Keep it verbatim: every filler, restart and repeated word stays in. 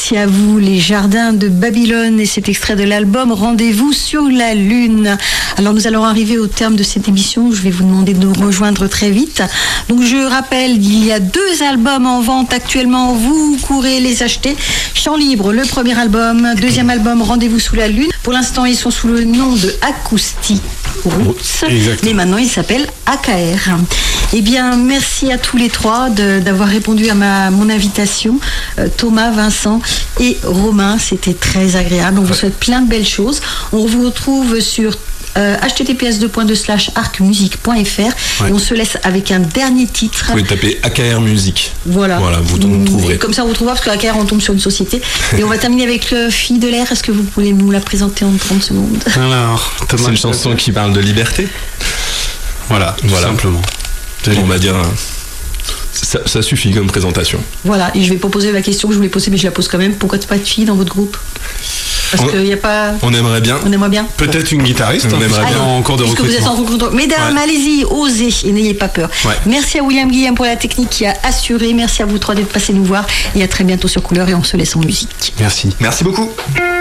Merci à vous, les Jardins de Babylone, et cet extrait de l'album Rendez-vous sur la Lune. Alors nous allons arriver au terme de cette émission, je vais vous demander de nous rejoindre très vite. Donc je rappelle, il y a deux albums en vente actuellement, vous courez les acheter. Chant Libre, le premier album, deuxième album Rendez-vous sous la Lune. Pour l'instant ils sont sous le nom de Acoustic Roots, mais maintenant ils s'appellent A K R. Eh bien merci à tous les trois de, d'avoir répondu à ma, mon invitation. Euh, Thomas, Vincent et Romain, c'était très agréable. On vous souhaite plein de belles choses. On vous retrouve sur euh, h t t p s deux point deux slash arc musique point f r ouais. Et on se laisse avec un dernier titre. Vous pouvez taper A K R Musique. Voilà, voilà vous nous trouverez. Comme ça on vous trouvera, parce que A K R on tombe sur une société. Et on va terminer avec le Fille de l'air. Est-ce que vous pouvez nous la présenter en trente secondes? Alors, Thomas, c'est une chanson qui parle de liberté. Voilà, tout voilà. simplement. On va dire, ça, ça suffit comme présentation. Voilà, et je vais pas poser la question que je voulais poser, mais je la pose quand même. Pourquoi pas de filles dans votre groupe? Parce on, qu'il n'y a pas. On aimerait bien. On aimerait bien. Peut-être une guitariste. On aimerait bien en cours de recrutement. Puisque vous êtes en recrutement. Mesdames, ouais. Allez-y, osez et n'ayez pas peur. Ouais. Merci à William Guillaume pour la technique qui a assuré. Merci à vous trois d'être passés nous voir. Et à très bientôt sur Couleur, et on se laisse en musique. Merci. Merci beaucoup.